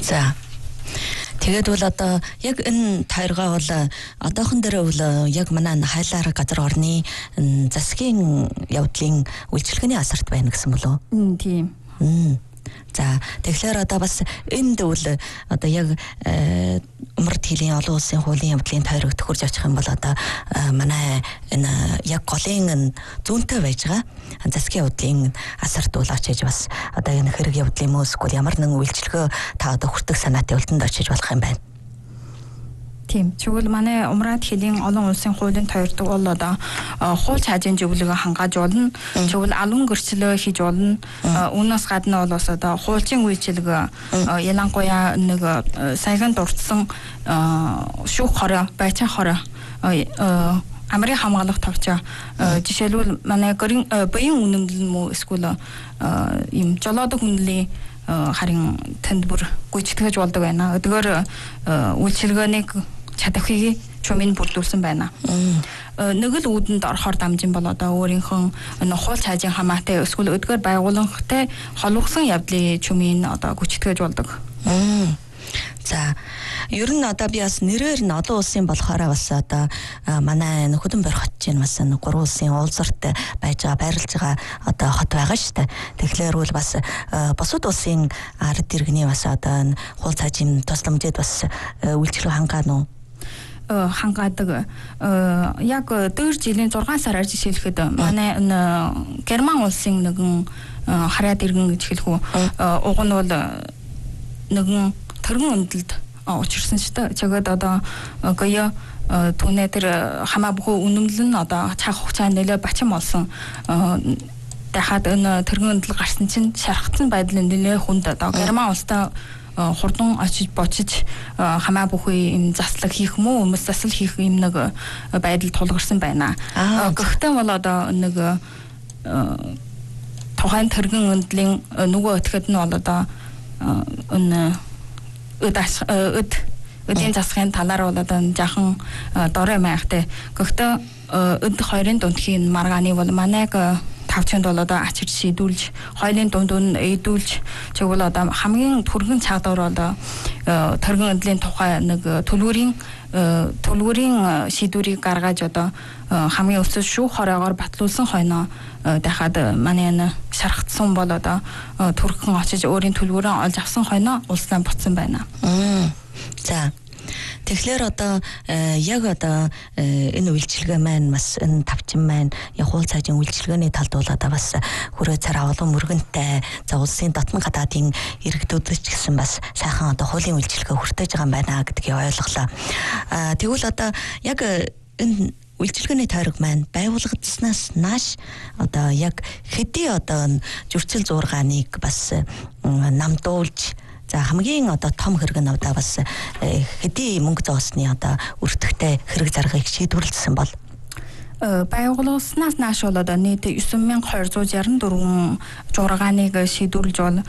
За. Тэгээд бол одоо яг энэ тойргоо бол одоохон дээр бол яг манай хайлаар газар орны засгийн явдлын үйлчилгээний асарт байна гэсэн болов уу? Тийм. За тэгэхээр одоо бас энд бол одоо яг умард хилийн олон улсын хуулийн явдлын тойрогт хурж очих юм бол одоо манай энэ яг голын зүүнтэй байж байгаа засгийн явдлын асарт бол очиж бас одоо энэ хэрэг явдлын мөс эсвэл ямар нэгэн үйлчилгээ та одоо хүртэх санаатай үлдэнд очиж болох юм байна. Тийм. Тэгвэл манай умраад хилийн олон улсын хуулийн тойрдог бол одоо хууль хаажийн зөвлөгөө хангааж болно. Тэгвэл албан гэрчлэл хийж болно. Үүнээс гадна бол бас одоо хуулийн үйлчилгээ ялангуяа нэг саяхан дурдсан шүүх хорой, байцаан хорой амрын хамгаалах товчоо жишээлбэл манай буян үнэмлэл мө эсвэл юм жолоодог хүнлийн харин танд бүр гүйцэтгэж болдог байна. Өдгөр үйлчилгээнийг чадахыг чумын бүрдүүлсэн байна. Нэг л үүдэнд орохоор дамжин бол одоо өөрийнхөө хууль хаажийн хамаатай эсвэл өдгөр байгууламжтай холбогдсон явдлын чумын одоо гүйцэтгэж болдог. За ер нь одоо би бас нэрээр нь олон улсын болохоор бас одоо манай Хөдөн Бор хот чинь бас 3 улсын уулзалт байж байгаа байрлаж байгаа одоо хот байгаа шүү дээ. Тэгэхээр бол бас бусад улсын ард иргэний бас одоо хууль цаажийн тусламжид бас үйлчлэг хангаана уу? Хангаадаг. Яг дөр жилийн 6 сараар жишээлхэд манай Герман улсын нэгэн хараад иргэн гэж хэлэх үү. Уг нь бол нэгэн тэргэн өндөлд учирсан шүү дээ. Чигээд одоо гоё түүнээ тэр хамаа бүхүү үнэмлэн одоо цаг хугацаанд нэлээд бачим болсон. Дахиад энэ тэргэн өндөл гарсан чинь шархацсан байдлын нэлээд хүнд одоо Герман улстай хурдан очиж бочиж хамаа бүхий юм заслаг хийх мүү өмс засал хийх юм нэг байдал тулгарсан байна. Гэхдээ бол одоо нэг тухайн тэргэн өндлийн нөгөө өтгөд нь бол одоо энэ өдийн засгийн талаар бол одоо жаахан дорой маягтай. Гэхдээ өд хоёрын дундхийн маргааны бол манайг тавчанд бол одоо ачиж шийдүүлж хоёрын дунд нь эдүүлж чигвэл одоо хамгийн түргэн цаадуур бол тэргэн өндлийн тухай нэг төлөвөрийн шийдвэрийг гаргаж одоо хамгийн өсөж шүүх хоройгоор батлуулсан хойноо дахиад манай шархтсан бол одоо түргэн очиж өөрийн төлөвөрөө олж авсан хойноо улсаа буцсан байна. За тэгэхээр одоо яг одоо энэ үйлчилгээ маань бас энэ тавчин маань яг хууль цаажийн үйлчилгээний талд бол одоо бас хүрээ цар авалган мөргөнтэй за улсын дотн гадаадын иргэдүүд ч гэсэн бас сайхан одоо хуулийн үйлчилгээ хүртэж байгаа юм байна гэдгийг ойлголоо. Тэгвэл одоо яг энэ үйлчилгээний тойрог маань байгуулагдсанаас нааш одоо яг хэдий одоо зөрчил зуургааныг бас намдуулж за хамгийн одоо том хэрэг нь одоо бас хэдий мөнгө зоосны одоо өртөгтэй хэрэг заргыг шийдвэрлэсэн бол байгууллагаснаас нааш бол одоо нийт 9264 жургааныг шийдвэрлэж бол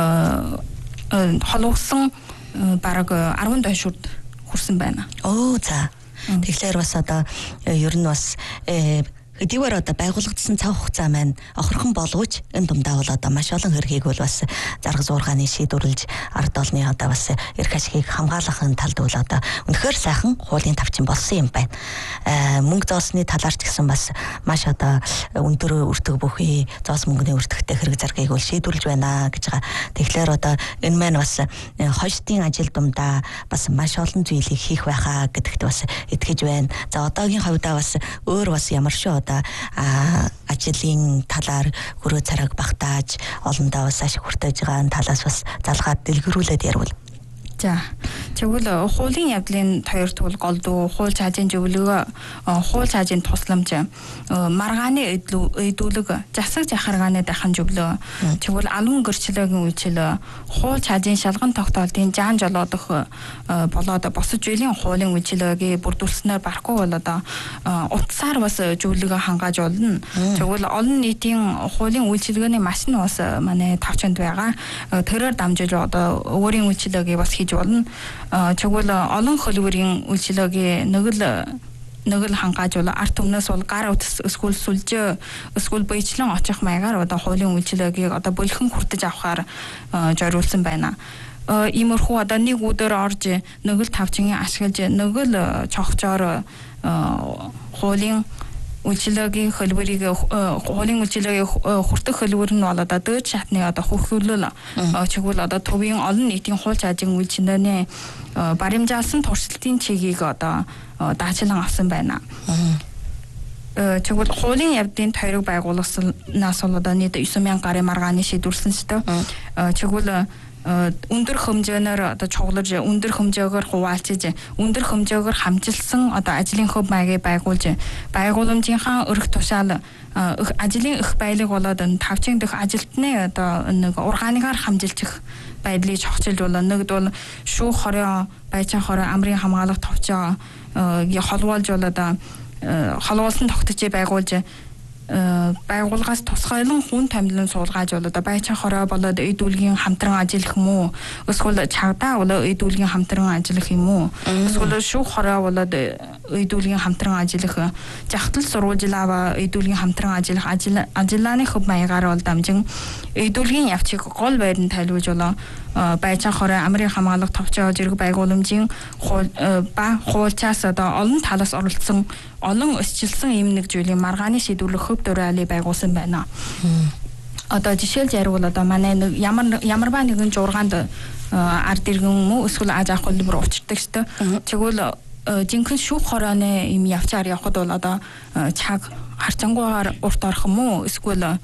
холбогдсон бараг 10 тоншууд хүрсэн байна. За. Тэгэхээр бас одоо ер нь бас хэдийгээр одоо байгуулагдсан цаг хугацаа маань охирхон боловч энэ дундаа бол одоо маш олон хэргийг бол бас зарга зуургааны шийдвэрлэж ард олны одоо бас эрх ашигыг хамгаалахын талд бол одоо үнэхээр сайхан хуулийн тавчин болсон юм байна. Мөнгө зоосны талаар ч гэсэн бас маш одоо өндөр өртөг бүхий зоос мөнгөний өртөгтэй хэрэг заргыг бол шийдвэрлэж байна гэж байгаа. Тэгэхээр одоо энэ маань бас хойштын ажил дундаа бас маш олон зүйлийг хийх байхаа гэдэгт бас итгэж байна. За одоогийн хувьдаа бас өөр бас ямар шүү одоо ажлын талаар хөрөө цараг багтааж олондоо бас ашиг хүртэж байгаа талаас бас залгаад дэлгэрүүлээд ярил. За тэгвэл хуулийн явдлын тойрт бол голдуу хууль цаажийн зөвлөгөө хууль цаажийн тусламж маргааны эдүүлэг засаг захиргааны дахин зөвлөө тэгвэл албан гэрчлэгийн үйлчилгээ хууль цаажийн шалган тогтоолтын жаан жолоодох болоод босож үеийн хуулийн үйлчилгээгээ бүрдүүлснээр барахгүй бол одоо утсаар бас зөвлөгөө хангааж болно. Тэгвэл олон нийтийн хуулийн үйлчилгээний машин бас манай тавчанд байгаа. Тэрээр дамжиж одоо өөрийн үйлчилгээгээ бас хийж болно. Тэгвэл олон хөлбөрийн үйлчилгээгээ нэг л нэг л хангаж бол арт түмнээс бол гар утас эсвэл сүлжээ эсвэл биечлэн очих маягаар одоо хуулийн үйлчилгээгийг одоо бөлгөн хүртэж авахар зориулсан байна. Иймэрхүү одоо нэг өдөр орж нэг л тавчингийн ашиглаж нэг л цогцоор хуулийн үйлчилгээгийн хөлбөрийг хуулийн үйлчилгээгийн хүртэх хөлбөр нь бол одоо дээд шатны одоо хөрхүүлэл чигвэл одоо төвийн олон нийтийн хууль цаажийн үйлчилгээний баримжаалсан туршилтын чигийг одоо даачилан авсан байна. Чигвэл хуулийн явдлын тойрог байгууллагаас бол одоо нийт 9000 гаруй маргааны шийдвэрлсэн ч чигвэл өндөр хэмжээгээр одоо чуглаж өндөр хэмжээгээр хуваалцаж өндөр хэмжээгээр хамжилсан одоо ажлын хөв маягийг байгуулж байгууламжийнхаа өрх тушаал ажлын их баялаг болоод тавчин дэх ажилтны одоо нэг ургааныгаар хамжилчих байдлыг зохицуулж болно. Нэгд бол шүүх хороо байцаа хороо амрын хамгаалах товчоо холбоолж болоод холбоосон тогтцыг байгуулж байгууллагаас тусгайлан хүн томилон суулгааж болоод байцаа хороо болоод эдүүлгийн хамтран ажиллах юм уу? Эсвэл чагдаа болоод эдүүлгийн хамтран ажиллах юм уу? Эсвэл шүүх хороо болоод эдүүлгийн хамтран ажиллах, жахтал сурвалжлаа эдүүлгийн хамтран ажиллах ажиллааны хөв маягаар бол дамжин эдүүлгийн явцыг гол байранд тайлбарж болоо байцаа хороо амрын хамгаалах товчоо зэрэг байгууламжийн хуулиас одоо олон талаас оролцсон олон өсчилсэн юм нэг зүйлийн маргааны шийдвэрлэх хөв дураалыг байгуулсан байна. Одоо жишээлж ярил одоо манай нэг ямар ба нэгэн жургаанд ард иргэн мө эсвэл аж ахуй хөлбөр учирдаг шүү дээ. Тэгвэл жинхэнэ шүүх хорооны юм явцаар явхад бол одоо чаг харцангуйгаар урт орох юм уу эсвэл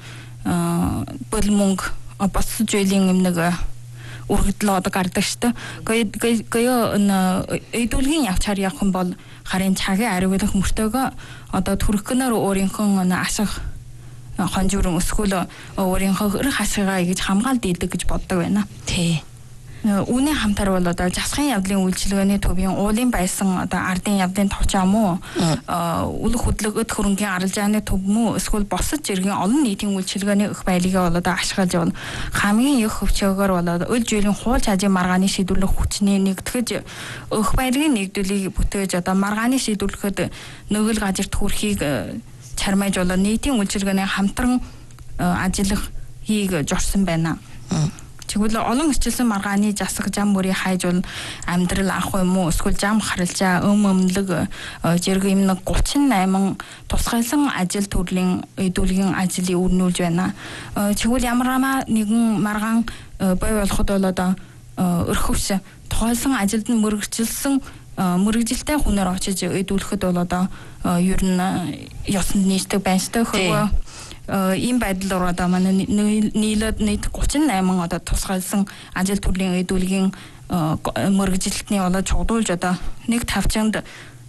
бөл мөнгө босч үеийн юм нэг үргэлжлэл одоо гардаг шүү дээ. Гэхдээ эдүүлгийн явцаар явах юм бол харин цагийн ариулах мөртөөгөө одоо төрөхгөнөр өөрийнхөө ашиг хонжуурын эсвэл өөрийнхөө эрх ашигаа ингэж хамгаалд идэг гэж боддог байна. Тий. Үүний хамтар бол одоо засгийн явдлын үйлчилгээний төвийн уулын байсан одоо ардын явдлын товчоо муу үл хөдлөгөд хөрөнгийн арилжааны төв мүү эсвэл босож иргэн олон нийтийн үйлчилгээний их баялагаа бол одоо ашиглаж явна. Хамгийн их хөвчөөгөр бол өл жилийн хууль цаажийн маргааны шийдвэрлэх хүчний нэгтгэж их баялагын нэгдүүлгийг бүтээж одоо маргааны шийдвэрлэхэд нөгөөл газарт хүрэхийг чармайж болоо нийтийн үйлчилгээний хамтран ажиллах хийг жорсон байна. Тэгвэл олон өсчилсэн маргааны засаг зам бүрий хайж бол амьдрал авах юм уу эсвэл зам харалжаа өмлөг зэрэг юм нэг 38 тусгайлан ажил төрлийн эдүүлгийн ажлыг өрнүүлж байна. Тэгвэл ямар нэгэн маргаан бой болоход бол одоо өрхөвс тухайлсан ажилд нь мөрөгжилсэн мөрөгжилтэй хүнээр очиж эдүүлэхэд бол одоо ер нь ёсонд нийцдэг байнстай хөрвөө ийм байдал руу одоо манай нийлээд нийт 38 одоо тусгайлсан ажил төрлийн эдүүлгийн мөрөгжилтний болоо чугдуулж одоо нэг тавчинд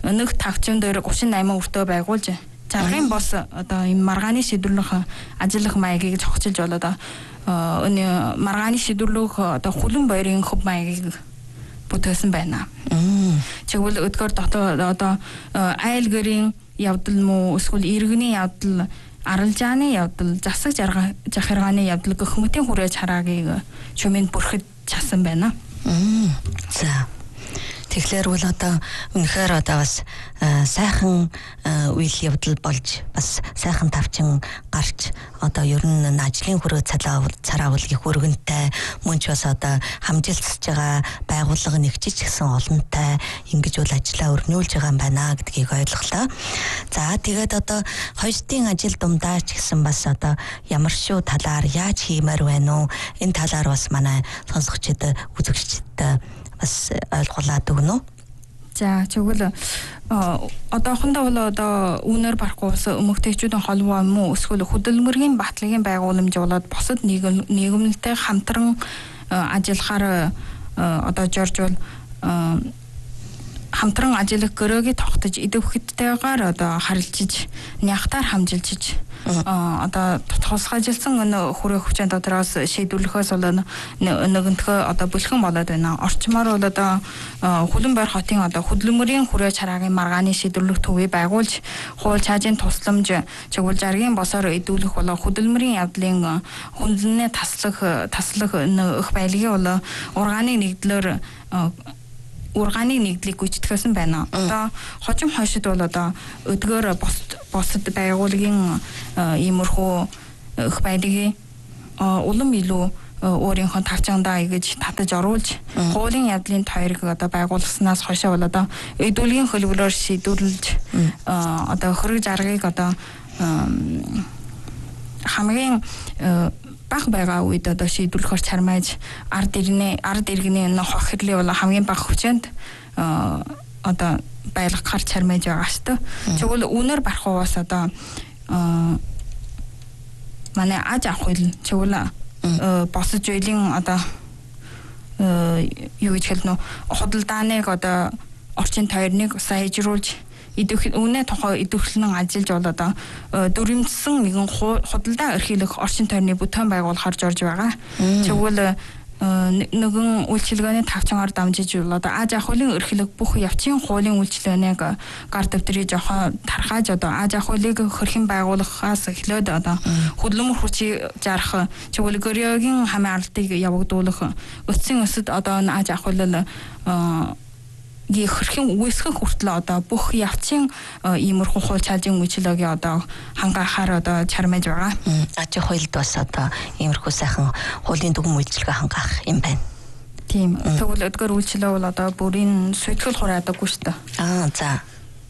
дээр 38 өртөө байгуулж заргын бос одоо ийм маргааны шийдвэрлэх ажиллах маягийг зохицуулж болоо одоо маргааны шийдвэрлэх одоо хүлэн байрын хөв маягийг бүтээсэн байна. Тэгвэл өдгөр дотор одоо айл гэрийн явдал муу эсвэл иргэний явдал арилжааны явдал засаг захиргааны явдал гэх мэтийн хүрээж хараагийг чимэнд бүрхэд часан байна. За. Тэгэхээр бол одоо үнэхээр одоо бас сайхан үйл явдал болж бас сайхан тавчин гарч одоо ер нь ажлын хүрээ цараавлын хүргэнтэй мөн ч бас одоо хамжилтсаж байгаа байгууллага нэгжиж гисэн олонтой ингэж бол ажиллаа өрнүүлж байгаа юм байна гэдгийг ойлголоо. За тэгээд одоо хоёртын ажил дундаа ч гэсэн бас одоо ямар шүү талаар яаж хиймээр байна уу? Энэ талаар бас манай сонсогчид үзэгчид бас ойлгуулад өгнө үү? За тэгвэл одоохондоо бол одоо үнээр барахгүй ус өмгтэйчүүдийн холбоо юм уу эсвэл хөдөлмөрийн батлагийн байгууламж болоод босод нийгэмлэлтэй хамтран ажиллахаар одоо жорж бол хамтран ажиллах гөрөөгийг тогтож идэвхтэйгээр одоо харилцаж нягтаар хамжилж одоо тусгайжилсан хүрээ хүчин дотроос шийдвэрлэхээс бол нэгэнтхөө одоо бүлхэн болоод байна. Орчмоор бол одоо Хүлэн байр хотын одоо хөдөлмөрийн хүрээ чараагийн маргааны шийдвэрлэх төвийг байгуулж хууль цаажийн тусламж чигүүл жаргийн босоор эдүүлэх болоо хөдөлмөрийн явдлын хүнлэнээ таслах их баялагын болоо ургааны нэгдлэр ургааныг нэгдлийг гүйцэтгэсэн байна. Одоо хожим хойшид бол одоо өдгөр босод байгууллагын иймэрхүү их байдгийг улам илүү өөрийнхөө тавчаандаа ингэж татаж оруулж хуулийн явдлын тойрог одоо байгуулснаас хойшоо бол одоо эдүүлгийн хөлбөрөөр шийдвэрлэж одоо хөрөг жаргыг одоо хамгийн бага байгаа үед одоо шийдвэрлэхээр чармайж ард иргэний хохирлын бол хамгийн бага хүчинд одоо байлгахаар чармайж байгаа шүү дээ. Тэгвэл үнээр барахаас одоо манай аж ахуй чиглэл босож үеийн одоо юу гэж хэлнэ худалдааныг одоо орчин тойрныг сайжруулж үнэ тухай идэвхлэн ажиллаж болоод дүрмжсэн нэгэн худалдаа эрхлэх орчин тойрны бүтээн байгуулахаар зорж байгаа. Тэгвэл нэгэн үйлчилгээний тавчангаар дамжиж болоод аж ахуйлын эрхлэх бүх явцын хуулийн үйлчилгээнийг гар дэвтрийг жоохон тархааж одоо аж ахуйлыг хөрхийн байгуулахаас эхлээд одоо хөдөлмөр хүчийг жарах чиглэл гөрөөгийн хамын ардыг явагдуулах өссөн өсөд одоо аж ахуйлал хөрхийн үүсгэх хүртэл одоо бүх явцын иймэрхүү хууль цаажийн үйлчилгээгээ одоо хангаахаар одоо чармайж байгаа. Аж ахуйлд бас одоо иймэрхүү сайхан хуулийн дүгм үйлчилгээ хангаах юм байна. Тийм. Тэгвэл өдгөр үйлчилгээ бол одоо бүрийн суйтгэл хураадаггүй шүү дээ. За.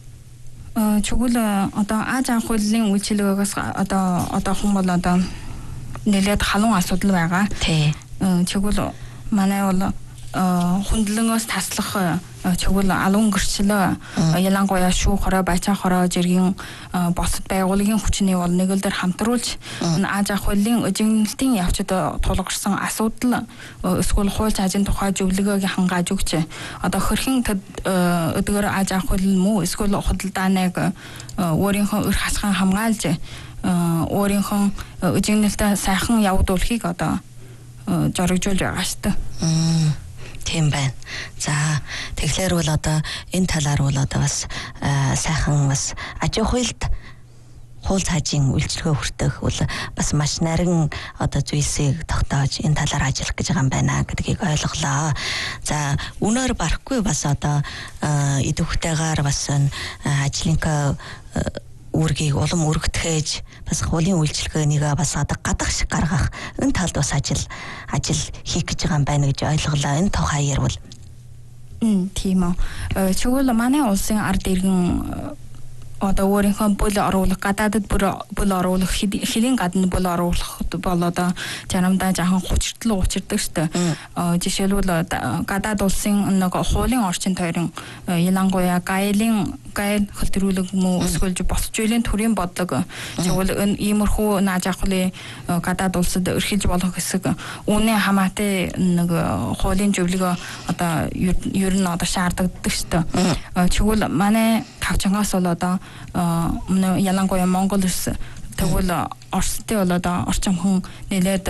Чигвэл одоо аж ахуйлын үйлчилгээгээс одоо хүн бол одоо нэлээд халуун асуудал байгаа. Тий. Чигвэл манай бол хүндлэнгээс таслах чиглэл алуун гэрчлээ ялангуяа шүү хороо баячаа хороо жиргийн босод байгууллагын хүчний бол нэг л дээр хамтруулж аж ахуйлын өжиглэлтийн явцад тулгарсан асуудал эсвэл хууль цаажийн тухай зөвлөгөөг хангааж өгч одоо хөрхийн өдгөр аж ахуйл муу эсвэл худалдааныг өөрийнхөө өр хасхан хамгаалж өөрийнхөө өжиглэлтээ сайхан явуулахыг одоо зоригжуулж байгаа шүү дээ. Тийм байна. За тэгэхээр бол одоо энэ талаар бол одоо бас сайхан бас аж ахуйлд хууль цаажийн үйлчилгээ хүртэх бол бас маш нарийн одоо зүйлсийг тогтоож энэ талаар ажиллах гэж байгаа юм байна гэдгийг ойлголоо. За үнээр барахгүй бас одоо идэвхтэйгээр бас ажлынхаа үүргийг улам өргөтгөөж бас хуулийн үйлчилгээнийг бас одоо гадах шиг гаргах энэ талд бас ажил хийх гэж байгаа юм байна гэж ойлголоо. Энэ тав хаяар бол тийм үү. Чигвэл манай улсын ард иргэн одоо өөрийнхөө бүл оруулах гадаадд бүл оруулах хэлийн гадна бүл оруулах болоод заримдаа жаахан хүчртэл учирдаг шүү дээ. Жишээлбэл гадаад улсын нэг хуулийн орчин тойрон ялангуяа гайл хөлтрүүлэг мөн эсвэл босч үеийн төрийн бодлого тэгвэл иймэрхүү нааж ахлын гадаад улсад өрхилж болох хэсэг үүний хамаатай нэг хуулийн зөвлөгөө одоо ер нь одоо шаардлагадаг шүү дээ. Тэгвэл манай тавчангаас бол одоо ялангуяа Монгол улс тэгвэл Оростой бол одоо орчимхон нэлээд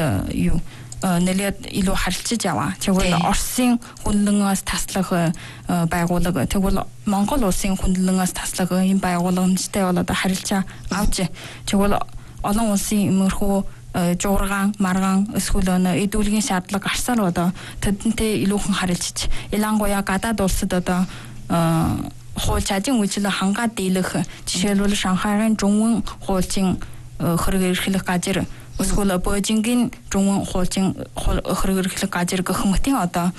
илүү харилцаж яваа. Тэгвэл Оросын хүндлэнгээс таслах байгууллага тэгвэл Монгол улсын хүндлэнгээс таслах энэ байгууллагатай бол одоо харилцаа авч тэгвэл олон улсын имерхүү жуургаан, маргаан эсвэл эдүүлгийн шаардлага гарсаар одоо тэдэнтэй илүүхэн харилцаж ялангуяа гадаад улсад одоо хууль цаажийн үйлчилгээ хангаад дийлэх жишээлбэл Шанхайгийн Жунвэн хуулийн хөрөг эрхлэх газар эсвэл Бээжингийн Жунвэн хуулийн хөрөг эрхлэх газар гэх мэтийн одоо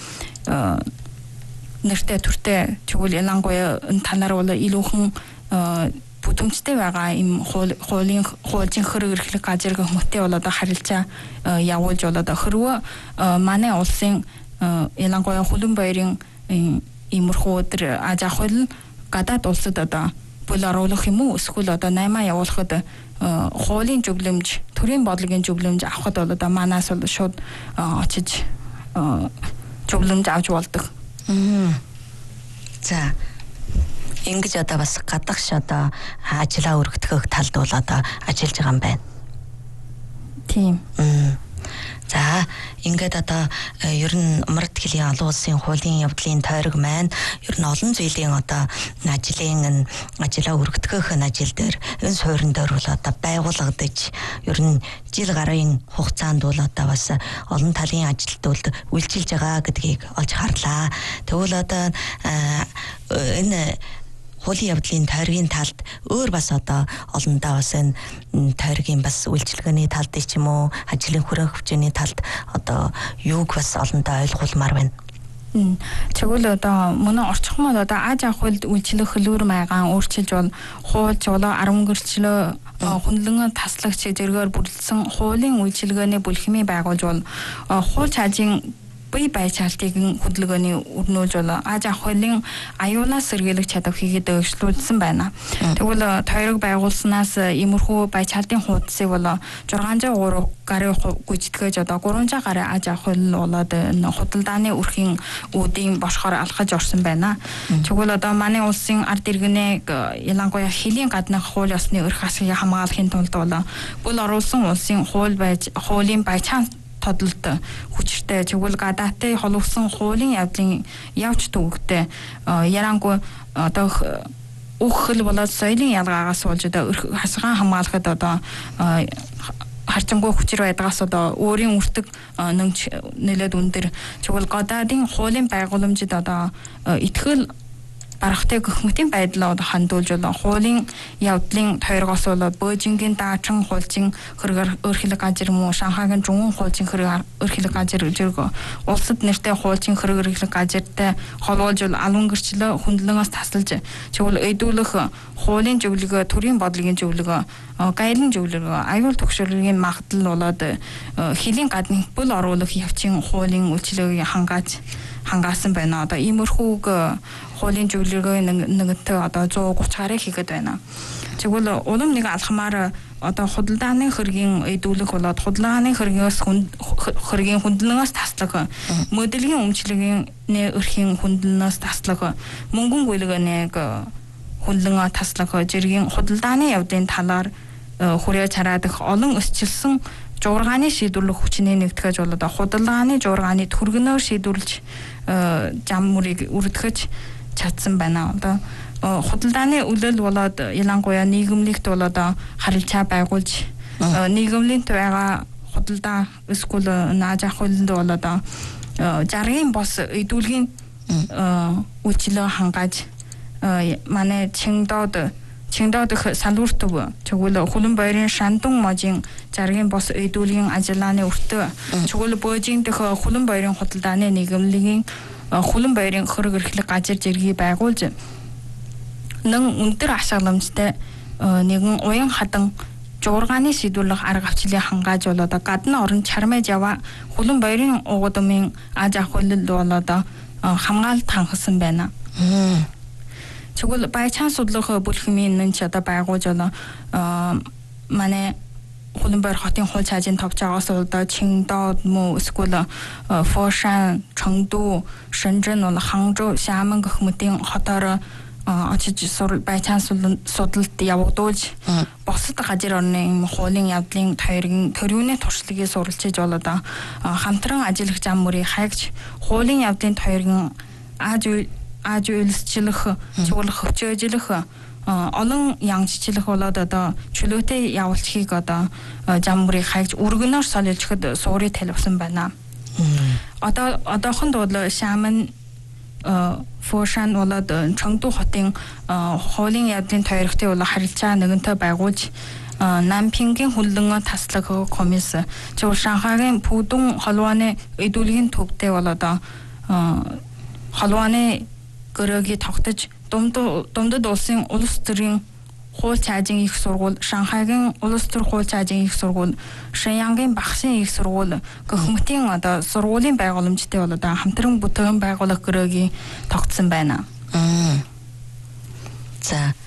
нэртэй төртэй чигүүл ялангуяа энэ талаар бол илүүхэн бүтээмжтэй байгаа им хуулийн хөрөг эрхлэх газар гэх мэтийн бол одоо харилцаа явуулж бол одоо хэрвээ манай улсын ялангуяа Хүлэн баярын иймэрхүү өдөр аж ахуйл гадаад улсад одоо бүл оруулах юм уу эсвэл одоо 8 явуулахад хуулийн зөвлөмж, төрийн бодлогын зөвлөмж авахд бол одоо манаас бол шууд очиж зөвлөмж авч болдог. За ингэж одоо бас гадагш одоо ажиллаа өргөдгөх талд бол одоо ажиллаж байгаа юм байна. Тийм. За ингээд одоо ер нь Умард хэлний олон улсын хуулийн явдлын тойрог маань ер нь олон зүйлийн одоо ажлаа өргөдгөх ажил дээр энэ суурин дээр бол одоо байгуулагдаж ер нь жил гарын хугацаанд бол одоо бас олон талын ажилтнууд үйлчилж байгаа гэдгийг олж харлаа. Тэгвэл одоо энэ хуулийн явдлын тойргийн талд өөр бас одоо олондоо бас энэ тойргийн бас үйлчилгээний талд ч юм уу ажлын хүрээнд хүчний талд одоо юуг бас олондоо ойлгуулмаар байна. Тэгвэл одоо мөн орчхмод одоо аж ахуйд үйлчлэх хөлөөр маягаан өөрчилж бол хууль жолоо 10 гэрчлөө хүнлэн таслагч зэргээр бүрдсэн хуулийн үйлчилгээний бүлхмийг байгуулж бол хууль цаажийн бие байцаалтыг хөдөлгөөний өрнүүлж бол аж ахуйн аюулаас сэргийлэх чадвар хийгээд өөрчлөлтсөн байна. Тэгвэл тойрог байгуулснаас иймэрхүү байцаалтын хуудсыг бол 603 гарын гүйцэтгэж одоо 300 гарын аж ахуйн болоод худалдааны өрхийн үүдийн бошхоор алхаж орсон байна. Тэгвэл одоо манай улсын ард иргэнэг ялангуяа хэлийн гаднах хууль ёсны өрх асгийг хамгаалахын тулд бол бүл оруулсан улсын хуулийн байцаалт тодолт хүчтэй тэгвэл гадаатын холбосон хуулийн явдлын явж төвөгтэй ярангүй одоо өөхөл болоод соёлын ялгаагаас болж одоо хасгаан хамгаалахад одоо харчингуй хүчээр байдгаас одоо өөрийн үртэг нэмж нэлээд өндөр тэгвэл гадаадын хуулийн байгууламжид одоо итгэл барахтай гөхмөтийн байдлаа одоо хандуулж болоо хуулийн явдлын тойргоос болоод Бөөжингийн даачхан хуулийн хөргөр өрхлөг газар муу Шанхайгийн жуун хуулийн хөргөр өрхлөг газар зэрэг улсад нэртэй хуулийн хөргөр өрхлөг газартай холбоож бол алуун гэрчлээ хүндлэнээс тасалж чигвэл эдүүлэх хуулийн зөвлөгөө төрийн бодлогын зөвлөгөө гайлын зөвлөгөө аюул төгшрөлийн магадлал болоод хэлийн гадны бүл оруулах явцын хуулийн үйлчлэгийг хангаасан байна. Одоо иймэрхүүг хуулийн зөвлөгөө нэгэнтээ одоо 130 гарыг хийгээд байна. Тэгвэл улам нэг алхмаар одоо худалдааны хөргийн эдүүлэх болоод худалдааны хөргийн хүндлэнээс таслах модельгийн өмчлөгийн өрхийн хүндлэнээс таслах мөнгөн гүйлгэнийг хүндлэн таслах жиргийн худалдааны явдлын талаар хүрээ цараадах олон өсчилсөн жуургааны шийдвэрлэх хүчний нэгтгэж болоод худалдааны жуургааны түргэнөөр шийдвэрлэж зам мөрийг үрдгэж чадсан байна. Одоо худалдааны үлэл болоод ялангуяа нийгэмлэгт болоод харилцаа байгуулж нийгэмлэгт байгаа худалдаа эсвэл аж ахуйлд болоод жаргын бос эдүүлгийн үйлчлэл хангааж манай Чиндод их салууртөв чигвэл хөлөн баярын шандун можийн жаргын бос эдүүлгийн ажиллагааны өртөө чигвэл Бөөжин дэх хөлөн баярын худалдааны нийгэмлэгийн хөлөн баярын хөрөг эрхлэх газар зэргийг байгуулж нэн өндөр ашигламжтай нэгэн уян хадан жуургааны шийдвэрлэх арга авчлыг хангааж болоод гадна орон чармэж яваа хөлөн баярын угдмын аж ахуйлд болоод хамгаалт хангасан байна. Тэгвэл байцаан судлах бүлхмийн нэнч одоо байгуулж манай хөлөн баяр хотын хууль цаажийн товч байгаас одоо Чиндод мөн эсвэл Фошан, Чонгду, Шэнжэн бол Ханчжоу, Xiamen гэх мэтийн хотоор очиж байцаан судалт явагдуулж босод газар орны хуулийн явдлын тойргийн төрөвний туршлагыг суралцж болоод хамтран ажиллах зам мөрийг хайгч хуулийн явдлын тойргийн аж үйлчлэх чиглэл хөвчөөжлөх олон янзчлах болоод одоо чөлөөтэй явуулчихыг одоо зам мөрийг хайгч өргөнөөр солилцоход суурийг талбсан байна. Одоохонд бол Xiamen Фошан болоод Чонгду хотын хуулийн явдлын тойрогтой бол харилцаа нэгэнтээ байгуулж Нампингийн хүнлэн таслах комисс зөв Шанхайгийн Пүдүн холбооны эдүүлгийн төвтэй болоод холбооны гөрөөгийг тогтож Думдад улсын улс төрийн хууль цаажийн их сургууль, Шанхайгийн улс төр хууль цаажийн их сургууль, Шэньянгийн багшийн их сургууль гэх мэтийн одоо сургуулийн байгууламжтай болоод хамтран бүтээн байгуулах гөрөөгийг тогтсон байна. За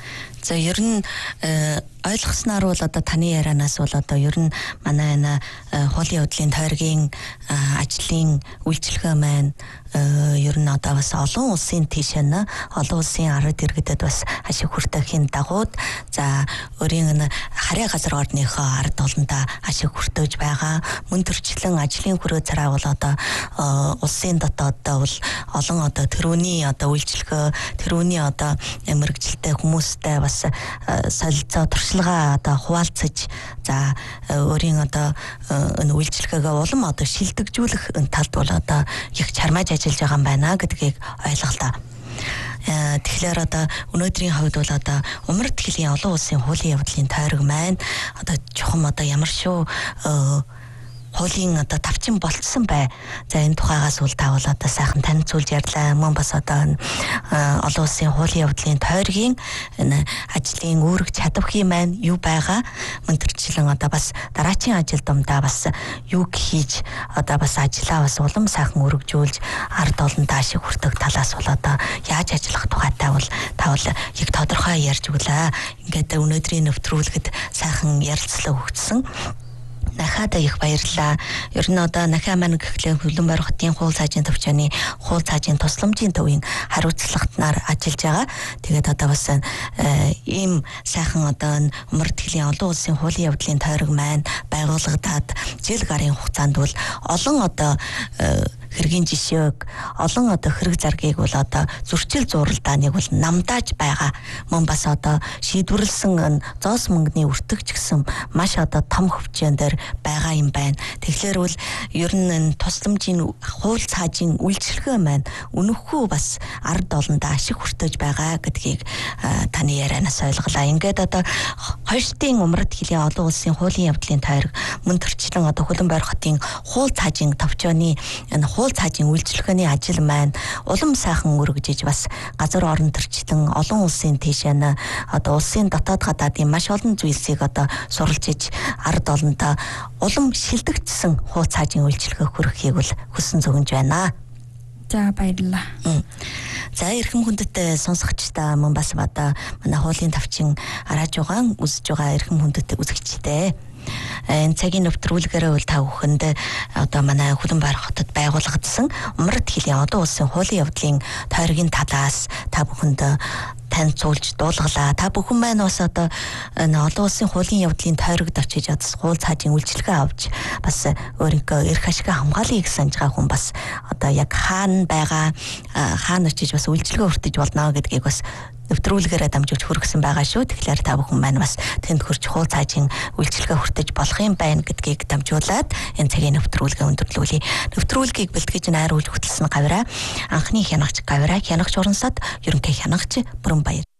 За ер нь ойлгосноор бол одоо таны ярианаас бол одоо ер нь манай энэ хуулийн явдлын тойргийн ажлын үйлчилгээ маань ер нь одоо бас олон улсын тийшээ олон улсын ард иргэдэд бас ашиг хүртэхийн дагуу за өөрийн энэ харьяа газар орныхоо ард олонда ашиг хүртэж байгаа мөн төрчлэн ажлын хүрээ цараа бол одоо улсын дотооддоо бол олон одоо тэрүүний одоо үйлчилгээ тэрүүний одоо мэрэгжилтэй хүмүүстэй бас солилцоо туршлагаа одоо хуваалцаж за өөрийн одоо энэ үйлчилгээгээ улам одоо шилдэгжүүлэх талд бол одоо их чармааж ажиллаж байгаа юм байна гэдгийг ойлголоо. Тэгэхээр одоо өнөөдрийн хувьд бол одоо умард хилийн олон улсын хуулийн явдлын тойрог маань одоо чухам одоо ямар шүү хуулийн одоо тавчин болцсон бай. За энэ тухайгаас үл та бол одоо сайхан танилцуулж ярьлаа. Мөн бас одоо олон улсын хуулийн явдлын тойргийн энэ ажлын үүрэг чадвархий маань юу байгаа. Мөн төрчлэн одоо бас дараачийн ажил думдаа бас юу хийж одоо бас ажлаа бас улам сайхан өргөжүүлж ард олонтаа ашиг хүртэх талаас бол одоо яаж ажиллах тухайтай бол та бол яг тодорхой ярьж өглөө. Ингээд өнөөдрийн нэвтрүүлгэд сайхан ярилцлага өгсөн. Нахада их баярлалаа. Ер нь одоо нахаа маань гэхлээр Хөлбөмбөр Баяр хотын хууль цаажийн төвчөөний хууль цаажийн тусламжийн төвийн хариуцлагатнаар ажиллаж байгаа. Тэгээд одоо бас ийм сайхан одоо умард хилийн олон улсын хуулийн явдлын тойрог маань байгуулагдаад жил гарын хугацаанд бол олон одоо хэргийн жишээг олон одоо хэрэг заргийг бол одоо зөрчил зуралдааныг бол намдааж байгаа. Мөн бас одоо шийдвэрлсэн зоос мөнгөний өртөгч гэсэн маш одоо том хөвчөн дээр байгаа юм байна. Тэгэхээр бол ер нь тусламжийн хууль цаажийн үйлчилгээ маань өнөхгүй бас ард олондоо ашиг хүртэж байгаа гэдгийг таны ярианаас ойлголаа. Ингээд одоо хойштын умард хилийн олон улсын хуулийн явдлын тойрог мөн төрчлэн одоо Хөлбөмбөр Баяр хотын хууль цаажийн төвчөөний энэ хууль цаажийн үйлчилгээний ажил маань улам сайхан өргөжиж бас газар орон төрчлэн олон улсын тийшээ одоо улсын дотоод гадаадын маш олон зүйлсийг одоо суралж иж ард олонтоо улам шилдэгдсэн хууль цаажийн үйлчилгээ хүргэхийг бол хүсэн зөвнж байна. За баярлалаа. За эрхэм хүндэт сонсогчдаа мөн бас одоо манай хуулийн тавчин арааж байгаа үзэж байгаа эрхэм хүндэт үзэгчдээ энэ цагийн нэвтрүүлгээрээ бол та бүхэнд одоо манай Хөлбөмбөр Баяр хотод байгуулагдсан умард хилийн олон улсын хуулийн явдлын тойргийн талаас та бүхэнд танилцуулж дуулгалаа. Та бүхэн маань бас одоо энэ олон улсын хуулийн явдлын тойрогт очиж адс хууль цаажийн үйлчилгээ авч бас өөрийнхөө эрх ашигаа хамгаалъя гэж санаж байгаа хүн бас одоо яг хаана байгаа хаана очиж бас үйлчилгээ хүртэж болно гэдгийг бас нэвтрүүлгээрээ дамжуулж хүргэсэн байгаа шүү. Тэгэхээр та бүхэн маань бас тэнд хурж хууль цаажийн үйлчилгээ хүртэж болох юм байна гэдгийг дамжуулаад энэ цагийн нэвтрүүлгээ өндөрлүүлье. Нэвтрүүлгийг бэлтгэж найруулж хөтлсөн гавраа анхны хянагч гавраа хянагч урансад ерөнхий хянагч Бүрэн Баяр